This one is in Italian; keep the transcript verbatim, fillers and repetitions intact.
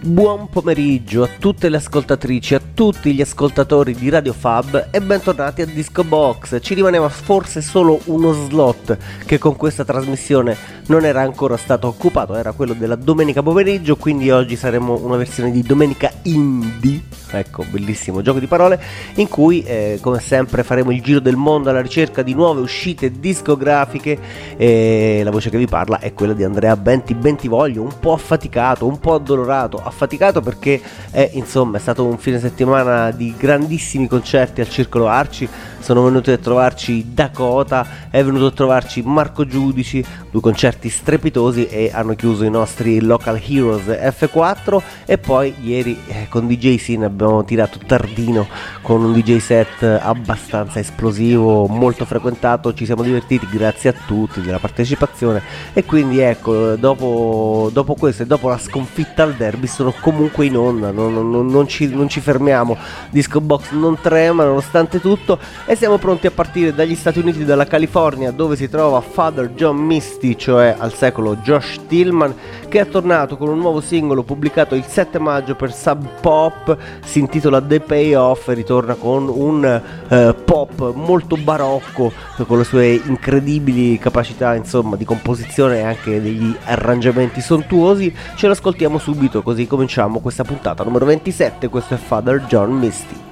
Buon pomeriggio a tutte le ascoltatrici, a tutti gli ascoltatori di Radio Fab e bentornati a Disco Box. Ci rimaneva forse solo uno slot che con questa trasmissione non era ancora stato occupato, era quello della domenica pomeriggio, quindi oggi saremo una versione di domenica indie, ecco, bellissimo gioco di parole, in cui eh, come sempre faremo il giro del mondo alla ricerca di nuove uscite discografiche e la voce che vi parla è quella di Andrea Benti Bentivoglio, un po' affaticato, un po' addolorato, affaticato perché è insomma è stato un fine settimana di grandissimi concerti al Circolo Arci. Sono venuti a trovarci Dakota, è venuto a trovarci Marco Giudici, due concerti strepitosi e hanno chiuso i nostri Local Heroes F quattro e poi ieri eh, con D J Sin abbiamo tirato tardino con un D J set abbastanza esplosivo, molto frequentato, ci siamo divertiti, grazie a tutti della partecipazione e quindi ecco, dopo, dopo questo e dopo la sconfitta al derby sono comunque in onda, non, non, non, ci, non ci fermiamo, Disco Box non trema nonostante tutto e siamo pronti a partire dagli Stati Uniti, dalla California, dove si trova Father John Misty, cioè al secolo Josh Tillman, che è tornato con un nuovo singolo pubblicato il sette maggio per Sub Pop, si intitola The Payoff e ritorna con un eh, pop molto barocco, con le sue incredibili capacità insomma di composizione e anche degli arrangiamenti sontuosi. Ce lo ascoltiamo subito, così cominciamo questa puntata numero ventisette. Questo è Father John Misty.